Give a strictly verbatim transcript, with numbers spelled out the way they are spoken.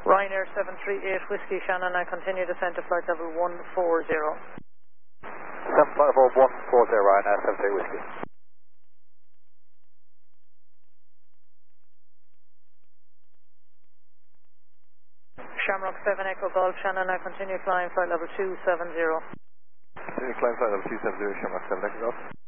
Ryanair seven three eight Whiskey Shannon, I continue descent to flight level one four zero. seven flight level one four zero, Ryanair seven three Whiskey. Shamrock seven Echo Golf Shannon, I continue flying flight level two seven zero. Continue climb flight level two seven zero, Shamrock seven Echo Golf.